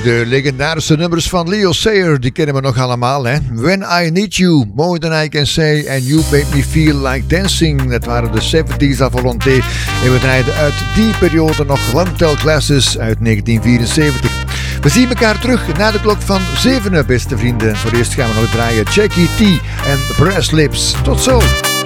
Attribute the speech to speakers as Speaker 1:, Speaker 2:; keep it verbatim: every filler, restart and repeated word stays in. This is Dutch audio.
Speaker 1: De legendarische nummers van Leo Sayer, die kennen we nog allemaal, hè. When I Need You, More Than I Can Say and You Make Me Feel Like Dancing. Dat waren de zeventig's à volonté. En we draaiden uit die periode nog One Tel Classes uit negentien vierenzeventig. We zien elkaar terug na de klok van zevenen, beste vrienden. Voor eerst gaan we nog draaien Jackie T en Brass Lips. Tot zo!